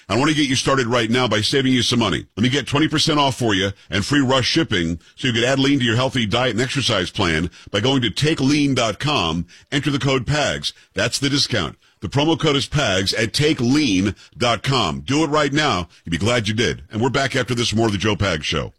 I want to get you started right now by saving you some money. Let me get 20% off for you and free rush shipping so you can add lean to your healthy diet and exercise plan by going to takelean.com. Enter the code PAGS. That's the discount. The promo code is PAGS at takelean.com. Do it right now. You'll be glad you did. And we're back after this, more of the Joe Pags Show.